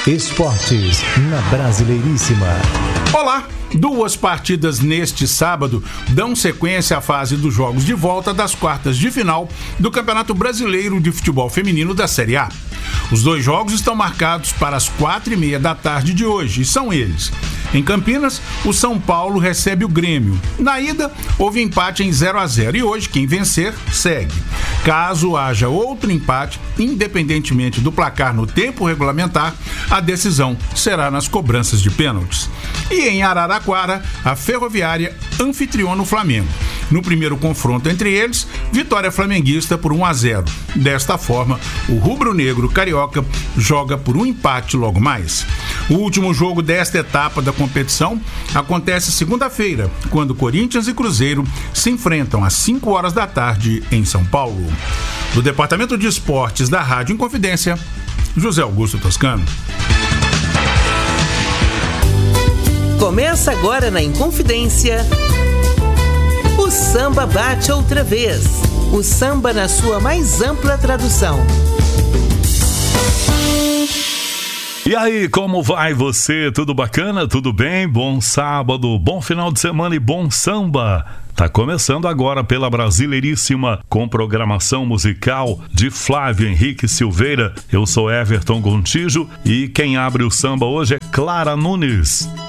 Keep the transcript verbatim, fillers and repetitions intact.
Esportes na Brasileiríssima. Olá! Duas partidas neste sábado dão sequência à fase dos jogos de volta das quartas de final do Campeonato Brasileiro de Futebol Feminino da Série A. Os dois jogos estão marcados para as quatro e meia da tarde de hoje e são eles: em Campinas, o São Paulo recebe o Grêmio. Na ida, houve empate em zero a zero e hoje quem vencer segue. Caso haja outro empate, independentemente do placar no tempo regulamentar, a decisão será nas cobranças de pênaltis. E em Araraquara, a Ferroviária anfitriona o Flamengo. No primeiro confronto entre eles, vitória flamenguista por um a zero. Desta forma, o rubro-negro carioca joga por um empate logo mais. O último jogo desta etapa da competição acontece segunda-feira, quando Corinthians e Cruzeiro se enfrentam às cinco horas da tarde em São Paulo. Do Departamento de Esportes da Rádio Inconfidência, José Augusto Toscano. Começa agora na Inconfidência. O samba bate outra vez. O samba na sua mais ampla tradução. E aí, como vai você? Tudo bacana? Tudo bem? Bom sábado, bom final de semana e bom samba. Tá começando agora pela Brasileiríssima, com programação musical de Flávio Henrique Silveira. Eu sou Everton Gontijo e quem abre o samba hoje é Clara Nunes.